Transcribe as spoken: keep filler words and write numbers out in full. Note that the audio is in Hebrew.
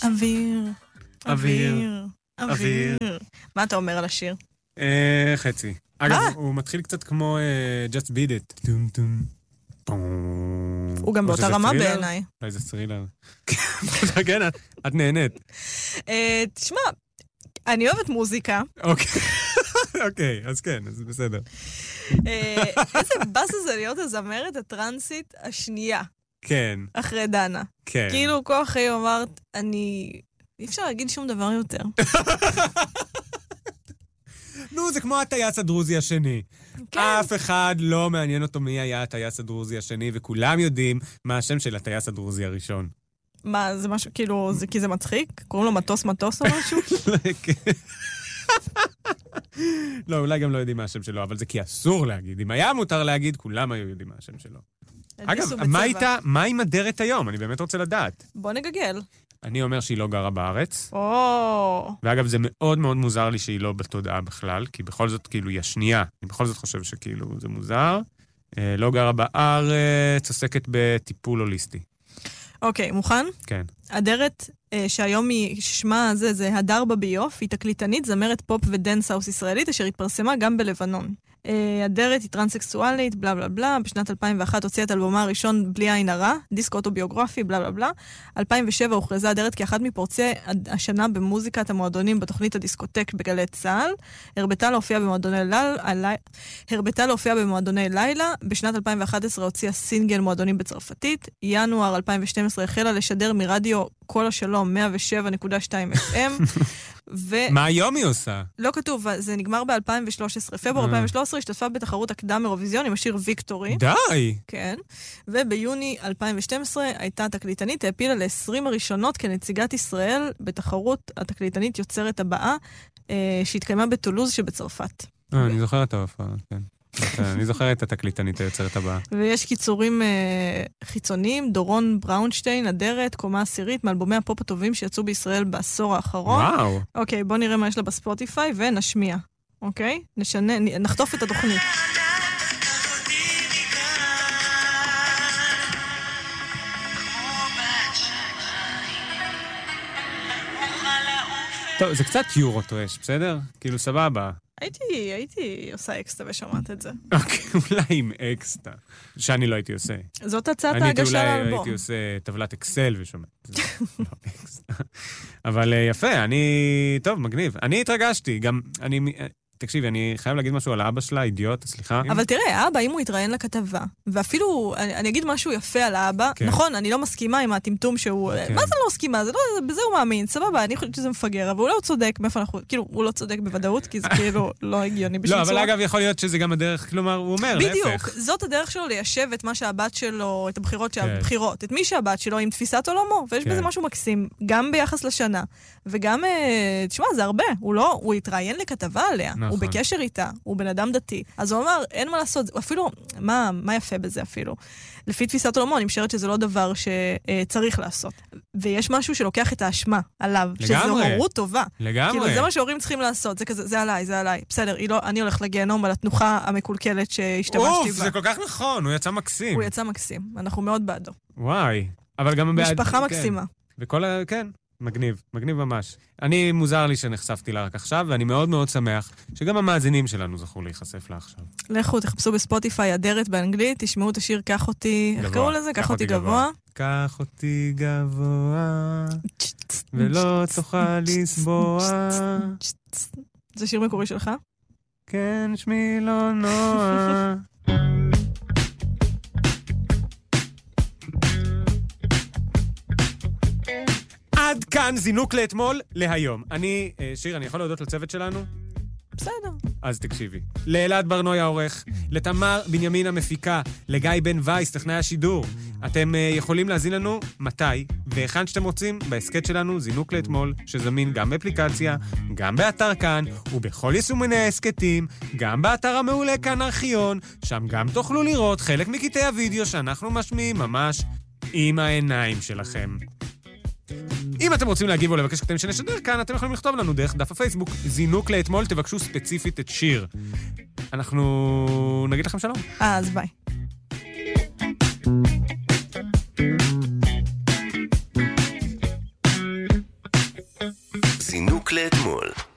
אוויר, אוויר, אוויר, אוויר. מה אתה אומר על השיר? אה, חצי. אגב, מה? הוא מתחיל קצת כמו אה, Just Beat It. טום טום. הוא גם באותה רמה בעיניי. אולי זה סרילר. כן, את- את נהנית. אה, תשמע, אני אוהבת מוזיקה. אוקיי. אוקיי, אז כן, אז בסדר. אה, איזה בס זה להיות הזמרת הטרנסית השנייה, כן, אחרי דנה. כן. כאילו, כוח חיים אמרת, אני... אי אפשר להגיד שום דבר יותר. נו, זה כמו הטייס הדרוזי השני. כן. אף אחד לא מעניין אותו מי היה הטייס הדרוזי השני, וכולם יודעים מה השם של הטייס הדרוזי הראשון. מה, זה משהו, כאילו, זה כי זה מצחיק? קוראים לו מטוס מטוס או משהו? לא, אולי גם לא יודעים מה השם שלו, אבל זה כי אסור להגיד. אם היה מותר להגיד, כולם היו יודעים מה השם שלו. הדפיסו אגב, מה בצבע. איתה, מה עם אדרת היום? אני באמת רוצה לדעת. בוא נגגל. אני אומר שהיא לא גרה בארץ, או... ואגב, זה מאוד מאוד מוזר לי שהיא לא בתודעה בכלל, כי בכל זאת, כאילו, היא השנייה. אני בכל זאת חושב שכאילו זה מוזר. אה, לא גרה בארץ, עוסקת בטיפול הוליסטי. אוקיי, מוכן? כן. אדרת, אה, שהיום היא, ששמה הזה, זה הדר בביוף, היא תקליטנית, זמרת פופ ודנס סאוס ישראלית, אשר התפרסמה גם בלבנון. אה, אדרת היא טרנסקסואלית, בלה בלה בלה, בשנת אלפיים ואחת הוציאה את אלבומה הראשון בלי עין הרע, דיסק אוטוביוגרפי, בלה בלה בלה. אלפיים ושבע הוכרזה אדרת כאחת מפורצי השנה במוזיקת המועדונים בתוכנית הדיסקוטק בגלי צה"ל. הרבתה להופיע במועדוני לילה, הלי... הרבתה להופיע במועדוני לילה. בשנת אלפיים ואחת עשרה הוציאה סינגל מועדונים בצרפתית. ינואר אלפיים ושתים עשרה החלה לשדר מרדיו כל השלום מאה ושבע נקודה שתיים אף אם. ו... מה היום היא עושה? לא כתוב, זה נגמר ב-אלפיים ושלוש עשרה. פברואר אלפיים ושלוש עשרה השתתפה בתחרות הקדם אירוויזיון עם השיר ויקטורי. די! כן. וביוני אלפיים ושתים עשרה הייתה תקליטנית, העפילה ל-עשרים הראשונות כנציגת ישראל בתחרות התקליטנית יוצרת הבאה, אה, שהתקיימה בטולוז שבצרפת. אה, אני זוכר את ההופעה, כן. אני זוכר את התקליטנית היוצרת הבאה. ויש קיצורים אה, חיצוניים, דורון בראונשטיין, אדרת, קומה עשירית, מאלבומי הפופ הטובים שיצאו בישראל בעשור האחרון. וואו. אוקיי, בוא נראה מה יש לה בספוטיפיי ונשמיע. אוקיי? נשנה, נחטוף את התוכנית. טוב, זה קצת יורו טרש, בסדר? כאילו סבבה. הייתי, הייתי עושה אקסטה ושמעת את זה. אוקיי, אולי עם אקסטה. שאני לא הייתי עושה. זאת הצעת אני ההגשה אולי לאלבום. הייתי עושה טבלת אקסל ושומע. זה לא אקסטה. אבל אה, יפה, אני... טוב, מגניב. אני התרגשתי, גם... אני... תקשיבי, אני חייב להגיד משהו על האבא שלה, אידיוט, סליחה. אבל תראה, האבא, אם הוא התראיין לכתבה, ואפילו, אני, אני אגיד משהו יפה על האבא, כן. נכון, אני לא מסכימה עם הטמטום שהוא... כן. מה זה לא מסכימה? זה לא, בזה הוא מאמין, סבבה, אני חושבת שזה מפגר, אבל הוא לא צודק, מאיפה אנחנו... כאילו, הוא לא צודק בוודאות, כי זה כאילו לא הגיוני בשום לא, צורה. אבל אגב, יכול להיות שזה גם הדרך, כלומר, הוא אומר, בדיוק, להפך. זאת הדרך שלו ליישב את מה שהבת שלו, את הבחירות, כן. שהבחירות, את מי שהבת שלו עם תפיסת עולמו, ויש כן. בזה משהו מקסים, גם ביחס לשנה, וגם, אה, תשמע, זה הרבה, הוא לא, הוא התראיין לכתבה עליה, נכון. הוא בקשר איתה, הוא בן אדם דתי, אז הוא אמר, אין מה לעשות, אפילו, מה, מה יפה בזה אפילו? לפי תפיסת עולמו, אני משערת שזה לא דבר שצריך לעשות. ויש משהו שלוקח את האשמה עליו, שזו לגמרי. הורות טובה. לגמרי. כאילו, זה מה שההורים צריכים לעשות, זה כזה, זה עליי, זה עליי. בסדר, היא לא, אני הולך לגיהנום על התנוחה המקולקלת שהשתמשתי בה. אוף, זה כל כך נכון, הוא יצא מקסים. הוא יצא מקסים, אנחנו מאוד בעדו. וואי. אבל גם בעד... משפחה כן. מקסימה. וכל ה... כן, מגניב, מגניב ממש. אני מוזר לי שנחשפתי לה רק עכשיו, ואני מאוד מאוד שמח שגם המאזינים שלנו זכו להיחשף לה עכשיו. לכו, תחפשו בספוטיפיי אדרת באנגלית, תשמעו את השיר קח אותי, איך קראו לזה? קח אותי גבוה. קח אותי גבוה, ולא תוכל לסבוע. זה שיר מקורי שלך? כן, שמי לא נועה. עד כאן זינוק לאתמול, להיום. אני, שיר, אני יכול להודות לצוות שלנו? בסדר. אז תקשיבי. לאלעד ברנוי העורך, לתמר בנימין המפיקה, לגיא בן וייס, טכנאי השידור. אתם uh, יכולים להזין לנו מתי, והיכן שאתם רוצים, בהסקט שלנו זינוק לאתמול, שזמין גם באפליקציה, גם באתר כאן, ובכל יישומני ההסקטים, גם באתר המעולה כאן ארכיון, שם גם תוכלו לראות חלק מקטעי הוידאו שאנחנו משמיעים ממש עם העיניים שלכם. אם אתם רוצים להגיב או לבקש קטעים שנשדר כאן, אתם יכולים לכתוב לנו דרך דף הפייסבוק. זינוק לאתמול, תבקשו ספציפית את שיר. אנחנו נגיד לכם שלום. אה, אז ביי. זינוק לאתמול.